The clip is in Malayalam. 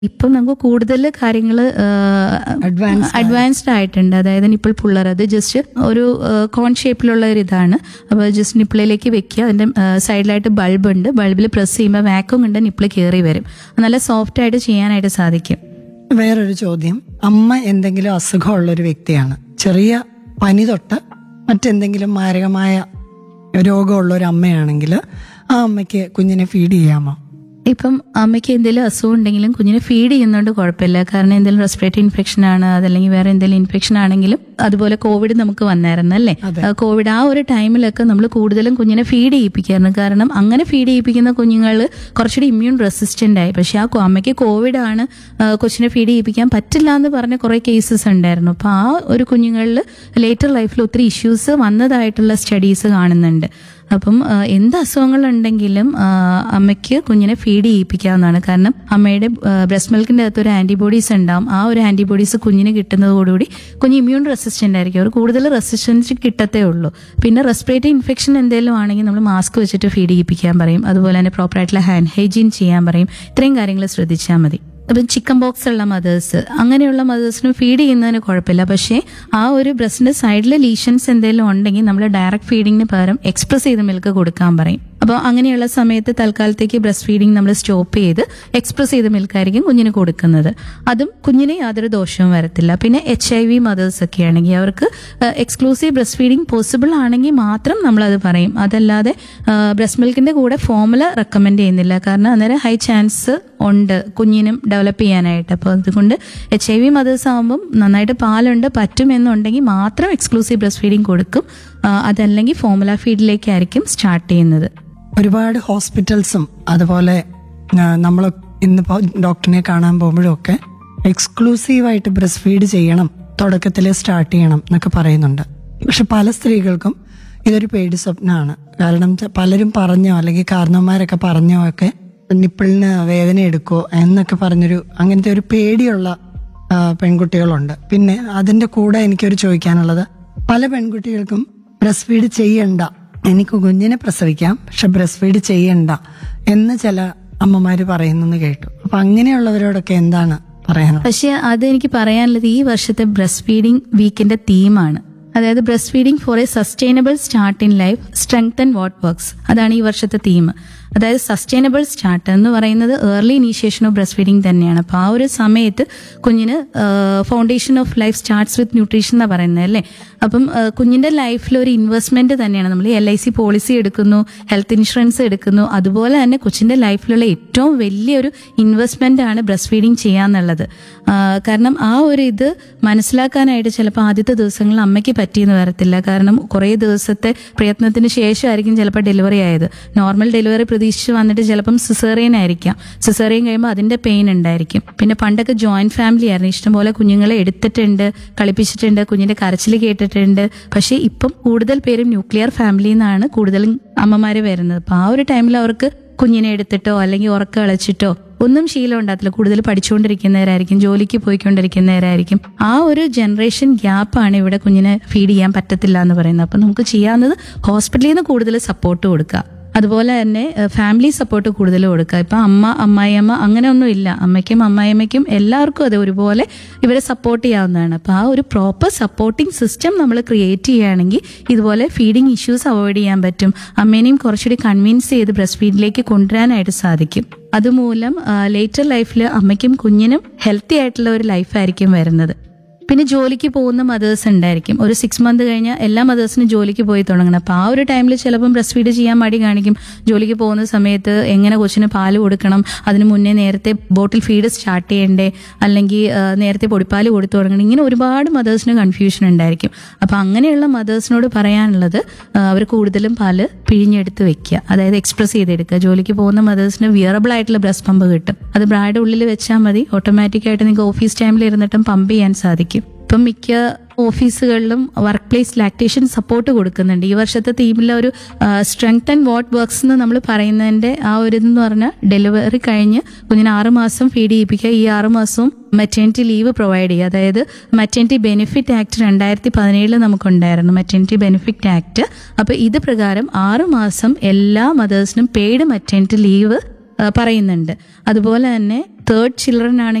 ഇപ്പം നമുക്ക് കൂടുതൽ കാര്യങ്ങൾ അഡ്വാൻസ്ഡ് ആയിട്ടുണ്ട്. അതായത് നിപ്പിൾ പുള്ളർ, അത് ജസ്റ്റ് ഒരു കോൺ ഷേപ്പിലുള്ള ഒരു ഇതാണ്. അപ്പോൾ ജസ്റ്റ് നിപ്പിളിലേക്ക് വെക്കുക, അതിന്റെ സൈഡിലായിട്ട് ബൾബ് ഉണ്ട്, ബൾബിൽ പ്രസ് ചെയ്യുമ്പോൾ വാക്യൂം ഉണ്ട്, നിപ്പിൾ കയറി വരും. നല്ല സോഫ്റ്റ് ആയിട്ട് ചെയ്യാനായിട്ട് സാധിക്കും. വേറൊരു ചോദ്യം, അമ്മ എന്തെങ്കിലും അസുഖമുള്ള ഒരു വ്യക്തിയാണ്, ചെറിയ പനി തൊട്ട് മറ്റെന്തെങ്കിലും മാരകമായ രോഗമുള്ള ഒരു അമ്മയാണെങ്കിൽ ആ അമ്മയ്ക്ക് കുഞ്ഞിനെ ഫീഡ് ചെയ്യാമോ? ഇപ്പം അമ്മയ്ക്ക് എന്തെങ്കിലും അസുഖം ഉണ്ടെങ്കിലും കുഞ്ഞിനെ ഫീഡ് ചെയ്യുന്നതുകൊണ്ട് കുഴപ്പമില്ല. കാരണം എന്തെങ്കിലും റെസ്പിറേറ്ററി ഇൻഫെക്ഷൻ ആണ്, അതല്ലെങ്കിൽ വേറെ എന്തെങ്കിലും ഇൻഫെക്ഷൻ ആണെങ്കിലും, അതുപോലെ കോവിഡ് നമുക്ക് വന്നായിരുന്നു അല്ലേ, കോവിഡ് ആ ഒരു ടൈമിലൊക്കെ നമ്മൾ കൂടുതലും കുഞ്ഞിനെ ഫീഡ് ചെയ്യിപ്പിക്കായിരുന്നു. കാരണം അങ്ങനെ ഫീഡ് ചെയ്യിപ്പിക്കുന്ന കുഞ്ഞുങ്ങൾ കുറച്ചുകൂടി ഇമ്മ്യൂൺ റെസിസ്റ്റന്റ് ആയി. പക്ഷെ ആ അമ്മയ്ക്ക് കോവിഡ് ആണ്, കൊച്ചിനെ ഫീഡ് ചെയ്യിപ്പിക്കാൻ പറ്റില്ല എന്ന് പറഞ്ഞ കുറെ കേസസ് ഉണ്ടായിരുന്നു. അപ്പൊ ആ ഒരു കുഞ്ഞുങ്ങളിൽ ലേറ്റർ ലൈഫിൽ ഒത്തിരി ഇഷ്യൂസ് വന്നതായിട്ടുള്ള സ്റ്റഡീസ് കാണുന്നുണ്ട്. അപ്പം എന്ത് അസുഖങ്ങളുണ്ടെങ്കിലും അമ്മയ്ക്ക് കുഞ്ഞിനെ ഫീഡ് ചെയ്യിപ്പിക്കാവുന്നതാണ്. കാരണം അമ്മയുടെ ബ്രസ്റ്റ് മിൽക്കിന്റെ അകത്ത് ഒരു ആന്റിബോഡീസ് ഉണ്ടാവും. ആ ഒരു ആന്റിബോഡീസ് കുഞ്ഞിന് കിട്ടുന്നതോടുകൂടി കുഞ്ഞ് ഇമ്മ്യൂൺ റെസിസ്റ്റന്റ് ആയിരിക്കും. അവർ കൂടുതൽ റെസിസ്റ്റൻസ് കിട്ടത്തേ ഉള്ളൂ. പിന്നെ റെസ്പിറേറ്ററി ഇൻഫെക്ഷൻ എന്തെങ്കിലും ആണെങ്കിൽ നമ്മൾ മാസ്ക് വെച്ചിട്ട് ഫീഡ് ചെയ്യിപ്പിക്കാൻ പറയും. അതുപോലെ തന്നെ പ്രോപ്പർ ആയിട്ടുള്ള ഹാൻഡ് ഹൈജീൻ ചെയ്യാൻ പറയും. ഇത്രയും കാര്യങ്ങൾ ശ്രദ്ധിച്ചാൽ മതി. അപ്പം ചിക്കൻ ബോക്സ് ഉള്ള മദേഴ്സ്, അങ്ങനെയുള്ള മദേഴ്സിനും ഫീഡ് ചെയ്യുന്നതിന് കുഴപ്പമില്ല. പക്ഷേ ആ ഒരു ബ്രസ്റ്റിന്റെ സൈഡിലെ ലീഷൻസ് എന്തെങ്കിലും ഉണ്ടെങ്കിൽ നമ്മൾ ഡയറക്റ്റ് ഫീഡിങ്ങിന് പകരം എക്സ്പ്രസ് ചെയ്ത മിൽക്ക് കൊടുക്കാൻ പറയും. അപ്പോൾ അങ്ങനെയുള്ള സമയത്ത് തൽക്കാലത്തേക്ക് ബ്രസ്റ്റ് ഫീഡിങ് നമ്മൾ സ്റ്റോപ്പ് ചെയ്ത് എക്സ്പ്രസ് ചെയ്ത മിൽക്കായിരിക്കും കുഞ്ഞിന് കൊടുക്കുന്നത്. അതും കുഞ്ഞിന് യാതൊരു ദോഷവും വരത്തില്ല. പിന്നെ HIV മദേഴ്സ് ഒക്കെ ആണെങ്കിൽ അവർക്ക് എക്സ്ക്ലൂസീവ് ബ്രസ്റ്റ് ഫീഡിങ് പോസിബിൾ ആണെങ്കിൽ മാത്രം നമ്മളത് പറയും. അതല്ലാതെ ബ്രസ്റ്റ് മിൽക്കിന്റെ കൂടെ ഫോർമുല റെക്കമെൻഡ് ചെയ്യുന്നില്ല. കാരണം അന്നേരം ഹൈ ചാൻസ് ഉണ്ട് കുഞ്ഞിനും ഡെവലപ്പ് ചെയ്യാനായിട്ട്. അപ്പോൾ അതുകൊണ്ട് HIV മദേഴ്സ് ആകുമ്പം നന്നായിട്ട് പാലുണ്ട് പറ്റുമെന്നുണ്ടെങ്കിൽ മാത്രം എക്സ്ക്ലൂസീവ് ബ്രസ്റ്റ് ഫീഡിങ് കൊടുക്കും. അതല്ലെങ്കിൽ ഫോർമുല ഫീഡിലേക്കായിരിക്കും സ്റ്റാർട്ട് ചെയ്യുന്നത്. ഒരുപാട് ഹോസ്പിറ്റൽസും അതുപോലെ നമ്മൾ ഇന്നിപ്പോ ഡോക്ടറിനെ കാണാൻ പോകുമ്പോഴും ഒക്കെ എക്സ്ക്ലൂസീവായിട്ട് ബ്രസ്റ്റ് ഫീഡ് ചെയ്യണം, തുടക്കത്തിൽ സ്റ്റാർട്ട് ചെയ്യണം എന്നൊക്കെ പറയുന്നുണ്ട്. പക്ഷെ പല സ്ത്രീകൾക്കും ഇതൊരു പേടി സ്വപ്നമാണ്. കാരണം പലരും പറഞ്ഞോ അല്ലെങ്കിൽ കാരണവന്മാരൊക്കെ പറഞ്ഞോ ഒക്കെ നിപ്പിളിന് വേദന എടുക്കോ എന്നൊക്കെ പറഞ്ഞൊരു അങ്ങനത്തെ ഒരു പേടിയുള്ള പെൺകുട്ടികളുണ്ട്. പിന്നെ അതിന്റെ കൂടെ എനിക്കൊരു ചോദിക്കാനുള്ളത്, പല പെൺകുട്ടികൾക്കും ബ്രസ്റ്റ് ഫീഡ് ചെയ്യണ്ട, എനിക്ക് കുഞ്ഞിനെ പ്രസവിക്കാം പക്ഷെ ബ്രസ്റ്റ് ഫീഡ് ചെയ്യണ്ട എന്ന് ചില അമ്മമാര് പറയുന്നെന്ന് കേട്ടു. അപ്പൊ അങ്ങനെയുള്ളവരോടൊക്കെ എന്താണ് പറയാനുള്ളത്? പക്ഷെ അത് എനിക്ക് പറയാനുള്ളത്, ഈ വർഷത്തെ ബ്രസ്റ്റ് ഫീഡിംഗ് വീക്കിന്റെ തീമാണ്. അതായത് breast feeding four A sustainable start in life, strengthen what works. അതാണ് ഈ വർഷത്തെ തീം. അതായത് സസ്റ്റൈനബിൾ സ്റ്റാർട്ട് എന്ന് പറയുന്നത് early initiation of breast feeding തന്നെയാണ്. അപ്പോൾ ആ ഒരു സമയത്ത് കുഞ്ഞിന് foundation of life starts with nutrition എന്നാണ് പറയുന്നത് അല്ലേ. അപ്പം കുഞ്ഞിന്റെ ലൈഫിൽ ഒരു ഇൻവെസ്റ്റ്മെന്റ് തന്നെയാണ്. നമ്മൾ LIC പോളിസി എടുക്കുന്നു, ഹെൽത്ത് ഇൻഷുറൻസ് എടുക്കുന്നു, അതുപോലെ തന്നെ കൊച്ചിന്റെ ലൈഫിലുള്ള ഏറ്റവും വലിയൊരു ഇൻവെസ്റ്റ്മെന്റ് ആണ് ബ്രസ്റ്റ് ഫീഡിംഗ് ചെയ്യാന്നുള്ളത്. കാരണം ആ ഒരു ഇത് മനസ്സിലാക്കാനായിട്ട് ചിലപ്പോൾ ആദ്യത്തെ ദിവസങ്ങളിൽ അമ്മയ്ക്ക് പറ്റിയെന്ന് വരത്തില്ല. കാരണം കുറേ ദിവസത്തെ പ്രയത്നത്തിന് ശേഷമായിരിക്കും ചിലപ്പോൾ ഡെലിവറി ആയത്. നോർമൽ ഡെലിവറി പ്രതീക്ഷിച്ച് വന്നിട്ട് ചിലപ്പം സിസേറിയൻ ആയിരിക്കാം. സിസേറിയൻ കഴിയുമ്പോൾ അതിന്റെ പെയിൻ ഉണ്ടായിരിക്കും. പിന്നെ പണ്ടൊക്കെ ജോയിന്റ് ഫാമിലി ആയിരുന്നു, ഇഷ്ടംപോലെ കുഞ്ഞുങ്ങളെ എടുത്തിട്ടുണ്ട്, കളിപ്പിച്ചിട്ടുണ്ട്, കുഞ്ഞിന്റെ കരച്ചിൽ കേട്ടിട്ടുണ്ട്. പക്ഷെ ഇപ്പം കൂടുതൽ പേരും ന്യൂക്ലിയർ ഫാമിലിയിൽ നിന്നാണ് കൂടുതലും അമ്മമാര് വരുന്നത്. അപ്പൊ ആ ഒരു ടൈമിൽ അവർക്ക് കുഞ്ഞിനെ എടുത്തിട്ടോ അല്ലെങ്കിൽ ഉറക്ക കളിച്ചിട്ടോ ഒന്നും ശീലം ഉണ്ടാകത്തില്ല. കൂടുതൽ പഠിച്ചുകൊണ്ടിരിക്കുന്നവരായിരിക്കും, ജോലിക്ക് പോയിക്കൊണ്ടിരിക്കുന്നവരായിരിക്കും. ആ ഒരു ജനറേഷൻ ഗ്യാപ്പാണ് ഇവിടെ കുഞ്ഞിനെ ഫീഡ് ചെയ്യാൻ പറ്റത്തില്ല എന്ന് പറയുന്നത്. അപ്പൊ നമുക്ക് ചെയ്യാവുന്നത് ഹോസ്പിറ്റലിൽ നിന്ന് കൂടുതൽ സപ്പോർട്ട് കൊടുക്കുക, അതുപോലെ തന്നെ ഫാമിലി സപ്പോർട്ട് കൂടുതൽ കൊടുക്കുക. ഇപ്പൊ അമ്മായിയമ്മ അങ്ങനെ ഒന്നും ഇല്ല, അമ്മയ്ക്കും അമ്മായിയമ്മയ്ക്കും എല്ലാവർക്കും അത് ഒരുപോലെ ഇവരെ സപ്പോർട്ട് ചെയ്യാവുന്നതാണ്. അപ്പൊ ആ ഒരു പ്രോപ്പർ സപ്പോർട്ടിംഗ് സിസ്റ്റം നമ്മൾ ക്രിയേറ്റ് ചെയ്യുകയാണെങ്കിൽ ഇതുപോലെ ഫീഡിങ് ഇഷ്യൂസ് അവോയ്ഡ് ചെയ്യാൻ പറ്റും. അമ്മേനെയും കുറച്ചുകൂടി കൺവിൻസ് ചെയ്ത് ബ്രസ്റ്റ് ഫീഡിലേക്ക് കൊണ്ടുവരാനായിട്ട് സാധിക്കും. അതുമൂലം ലേറ്റർ ലൈഫിൽ അമ്മയ്ക്കും കുഞ്ഞിനും ഹെൽത്തി ആയിട്ടുള്ള ഒരു ലൈഫായിരിക്കും വരുന്നത്. പിന്നെ ജോലിക്ക് പോകുന്ന മദേഴ്സ് ഉണ്ടായിരിക്കും. ഒരു 6 മന്ത് കഴിഞ്ഞാൽ എല്ലാ മദേഴ്സിനും ജോലിക്ക് പോയി തുടങ്ങണം. അപ്പോൾ ആ ഒരു ടൈമിൽ ചിലപ്പം ബ്രസ്റ്റ് ഫീഡ് ചെയ്യാൻ മടി കാണിക്കും. ജോലിക്ക് പോകുന്ന സമയത്ത് എങ്ങനെ കൊച്ചിന് പാല് കൊടുക്കണം, അതിന് മുന്നേ നേരത്തെ ബോട്ടിൽ ഫീഡ് സ്റ്റാർട്ട് ചെയ്യണ്ടേ, അല്ലെങ്കിൽ നേരത്തെ പൊടിപ്പാല് കൊടുത്തു തുടങ്ങണം, ഇങ്ങനെ ഒരുപാട് മദേഴ്സിന് കൺഫ്യൂഷൻ ഉണ്ടായിരിക്കും. അപ്പം അങ്ങനെയുള്ള മദേഴ്സിനോട് പറയാനുള്ളത്, അവർ കൂടുതലും പാല് പിഴിഞ്ഞെടുത്ത് വെക്കുക, അതായത് എക്സ്പ്രസ് ചെയ്തെടുക്കുക. ജോലിക്ക് പോകുന്ന മദേഴ്സിന് വിയറബിൾ ആയിട്ടുള്ള ബ്രസ്റ്റ് പമ്പ് കിട്ടും. അത് ബ്രായുടെ ഉള്ളിൽ വെച്ചാൽ മതി, ഓട്ടോമാറ്റിക്കായിട്ട് നിങ്ങൾക്ക് ഓഫീസ് ടൈമിൽ ഇരുന്നിട്ടും പമ്പ് ചെയ്യാൻ സാധിക്കും. ഇപ്പം മിക്ക ഓഫീസുകളിലും വർക്ക് പ്ലേസ് ലാക്ടേഷൻ സപ്പോർട്ട് കൊടുക്കുന്നുണ്ട്. ഈ വർഷത്തെ തീമിലെ ഒരു സ്ട്രെങ്ത് ആൻഡ് വാട്ട് വർക്ക്സ് എന്ന് നമ്മൾ പറയുന്നതിന്റെ ആ ഒരു ഇതെന്ന് പറഞ്ഞാൽ ഡെലിവറി കഴിഞ്ഞ് കുഞ്ഞിന് 6 മാസം ഫീഡ് ചെയ്യിപ്പിക്കുക. ഈ 6 മാസവും മെറ്റേണിറ്റി ലീവ് പ്രൊവൈഡ് ചെയ്യുക. അതായത് maternity benefit act 2017 നമുക്കുണ്ടായിരുന്നു, maternity benefit act. അപ്പൊ ഇത് പ്രകാരം 6 മാസം എല്ലാ മദേഴ്സിനും പെയ്ഡ് മെറ്റേണിറ്റി ലീവ് പറയുന്നുണ്ട്. അതുപോലെ തന്നെ തേർഡ് ചിൽഡ്രൻ